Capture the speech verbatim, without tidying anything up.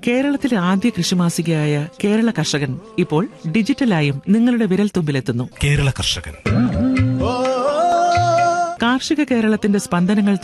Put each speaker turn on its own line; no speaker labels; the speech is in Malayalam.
കേരളത്തിലെ ആദ്യ കൃഷിമാസികയായ കേരള കർഷകൻ ഇപ്പോൾ ഡിജിറ്റലായും നിങ്ങളുടെ വിരൽത്തുമ്പിലെത്തുന്നു.
കേരള കർഷകൻ
കാർഷിക കേരളത്തിന്റെ സ്പന്ദനങ്ങൾ